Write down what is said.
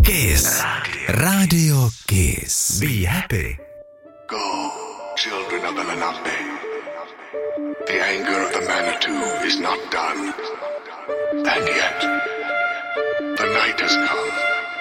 Kiss. Radio Kiss. Be happy. Go, children of the Lenape. The anger of the Manitou is not done. And yet, the night has come.